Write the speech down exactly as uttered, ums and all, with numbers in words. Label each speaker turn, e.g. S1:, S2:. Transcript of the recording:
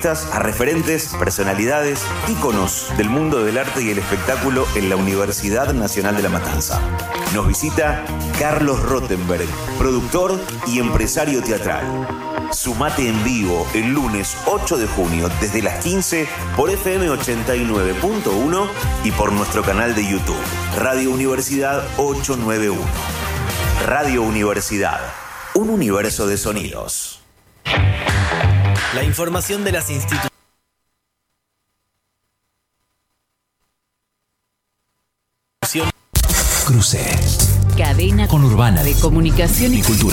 S1: A referentes, personalidades, íconos del mundo del arte y el espectáculo en la Universidad Nacional de La Matanza. Nos visita Carlos Rottenberg, productor y empresario teatral. Sumate en vivo el lunes ocho de junio desde las quince por F M ochenta y nueve punto uno y por nuestro canal de YouTube, Radio Universidad ochocientos noventa y uno. Radio Universidad, un universo de sonidos.
S2: La información de las instituciones.
S3: Cruce.
S4: Cadena
S3: Con Urbana
S4: de comunicación y
S3: cultura.